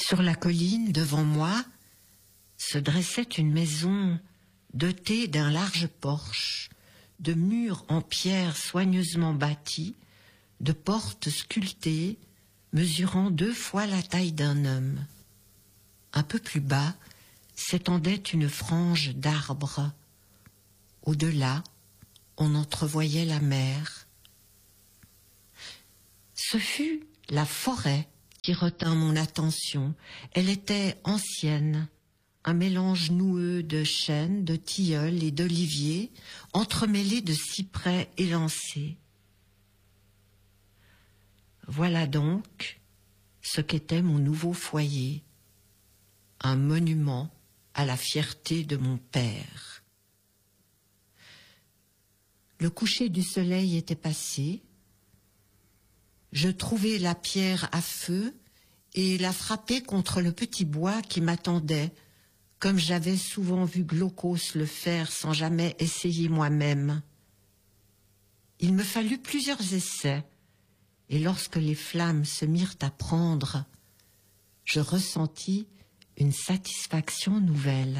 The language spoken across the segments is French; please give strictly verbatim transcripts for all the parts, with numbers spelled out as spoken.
Sur la colline, devant moi, se dressait une maison dotée d'un large porche, de murs en pierre soigneusement bâtis, de portes sculptées, mesurant deux fois la taille d'un homme. Un peu plus bas s'étendait une frange d'arbres. Au-delà, on entrevoyait la mer. Ce fut la forêt qui retint mon attention. Elle était ancienne, un mélange noueux de chênes, de tilleuls et d'oliviers, entremêlés de cyprès élancés. Voilà donc ce qu'était mon nouveau foyer, un monument à la fierté de mon père. Le coucher du soleil était passé. Je trouvai la pierre à feu et la frappai contre le petit bois qui m'attendait, comme j'avais souvent vu Glaucos le faire sans jamais essayer moi-même. Il me fallut plusieurs essais, et lorsque les flammes se mirent à prendre, je ressentis une satisfaction nouvelle.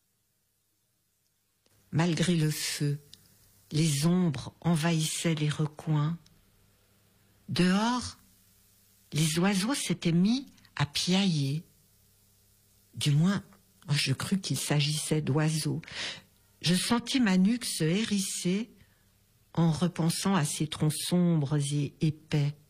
Malgré le feu, les ombres envahissaient les recoins. Dehors, les oiseaux s'étaient mis à piailler. Du moins, je crus qu'il s'agissait d'oiseaux. Je sentis ma nuque se hérisser en repensant à ces troncs sombres et épais.